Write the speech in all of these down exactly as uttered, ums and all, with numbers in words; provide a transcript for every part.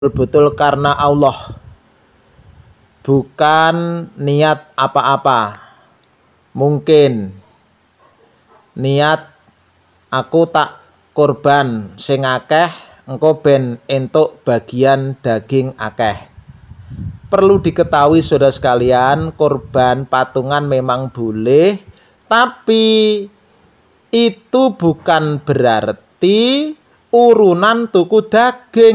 betul-betul karena Allah, bukan niat apa-apa. Mungkin niat aku tak kurban sing akeh engko ben entuk bagian daging akeh. Perlu diketahui saudara sekalian, kurban patungan memang boleh, tapi itu bukan berarti urunan tuku daging.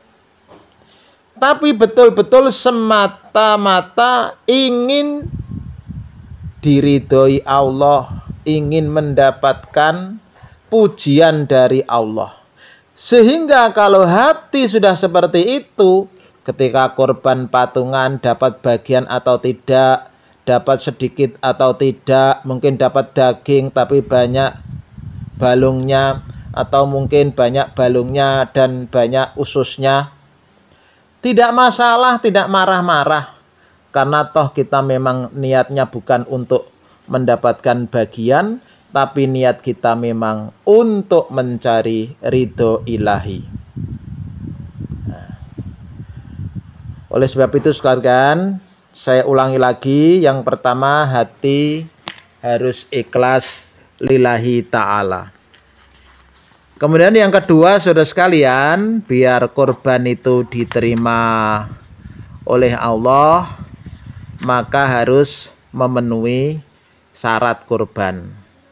Tapi betul-betul semata-mata ingin diridhoi Allah, ingin mendapatkan pujian dari Allah. Sehingga kalau hati sudah seperti itu, ketika korban patungan dapat bagian atau tidak, dapat sedikit atau tidak, mungkin dapat daging tapi banyak balungnya, atau mungkin banyak balungnya dan banyak ususnya, tidak masalah, tidak marah-marah. Karena toh kita memang niatnya bukan untuk mendapatkan bagian, tapi niat kita memang untuk mencari ridho ilahi. Nah, oleh sebab itu sekalian, saya ulangi lagi. Yang pertama, hati harus ikhlas lillahi ta'ala. Kemudian yang kedua, saudara sekalian, biar korban itu diterima oleh Allah, maka harus memenuhi syarat kurban.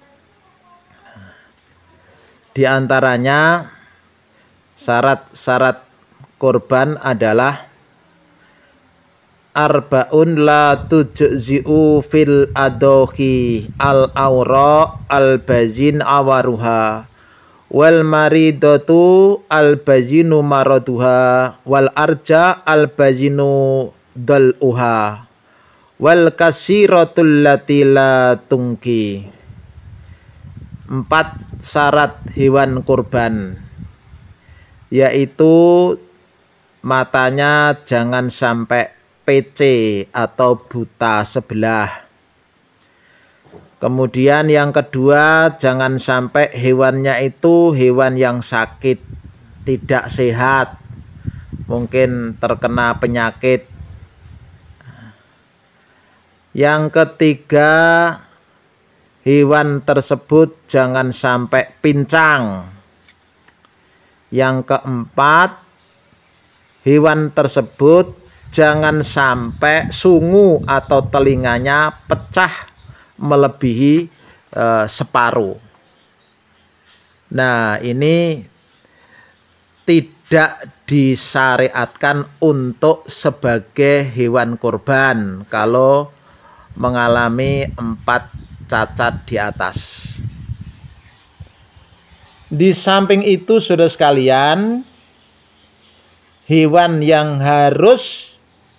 Di antaranya syarat-syarat kurban adalah arbaun la tujzi'u fil adohi al aura al bazin awaruha wal maridatu al bazinu maraduha wal arja al bazinu dal'uha wal kasiratul lati la tungki. Empat syarat hewan kurban, yaitu matanya jangan sampai P C atau buta sebelah. Kemudian yang kedua, jangan sampai hewannya itu hewan yang sakit, tidak sehat, mungkin terkena penyakit. Yang ketiga, hewan tersebut jangan sampai pincang. Yang keempat, hewan tersebut jangan sampai sungu atau telinganya pecah melebihi e, separuh. Nah, ini tidak disyariatkan untuk sebagai hewan kurban kalau mengalami empat cacat di atas. Di samping itu, saudara sekalian, hewan yang harus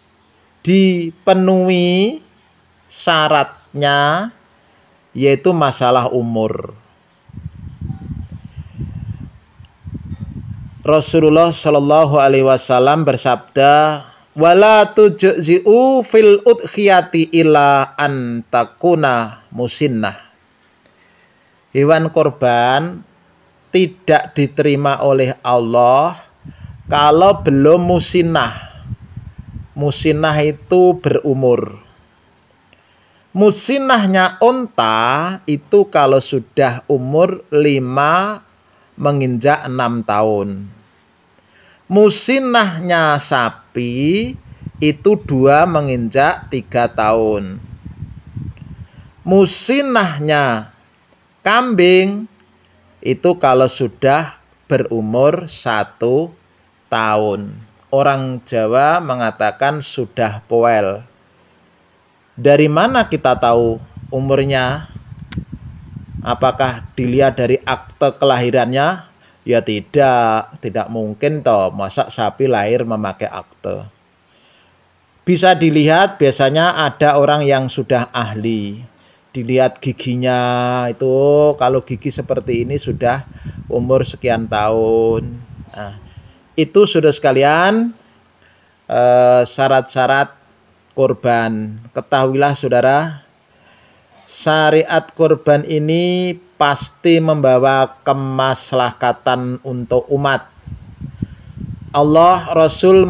dipenuhi syaratnya yaitu masalah umur. Rasulullah Shallallahu Alaihi Wasallam bersabda, wala tujzi'u fil udhiyati illa an takuna musinnah. Hewan korban tidak diterima oleh Allah kalau belum musinnah. Musinnah itu berumur. Musinnahnya unta itu kalau sudah umur lima menginjak enam tahun. Musinnahnya sapi itu dua menginjak tiga tahun. Musinnahnya kambing itu kalau sudah berumur satu tahun. Orang Jawa mengatakan sudah poel. Dari mana kita tahu umurnya? Apakah dilihat dari akte kelahirannya? Ya tidak, tidak mungkin toh, masa sapi lahir memakai akte. Bisa dilihat, biasanya ada orang yang sudah ahli. Dilihat giginya, itu kalau gigi seperti ini sudah umur sekian tahun. Nah, itu sudah sekalian eh, syarat-syarat kurban. Ketahuilah saudara, syariat kurban ini pasti membawa kemaslahatan untuk umat. Allah Rasul